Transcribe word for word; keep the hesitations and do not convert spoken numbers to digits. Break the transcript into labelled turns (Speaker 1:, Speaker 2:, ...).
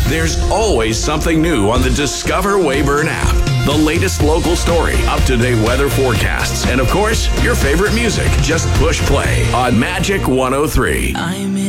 Speaker 1: There's always something new on the Discover Weyburn app. The latest local story, up-to-date weather forecasts, and of course, your favorite music. Just push play on Magic one oh three.
Speaker 2: I'm in